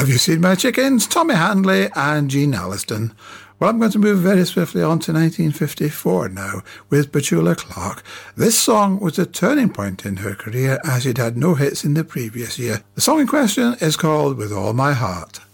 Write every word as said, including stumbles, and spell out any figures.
Have You Seen My Chickens? Tommy Handley and Gene Alliston. Well, I'm going to move very swiftly on to nineteen fifty-four now with Petula Clark. This song was a turning point in her career as she'd had no hits in the previous year. The song in question is called With All My Heart.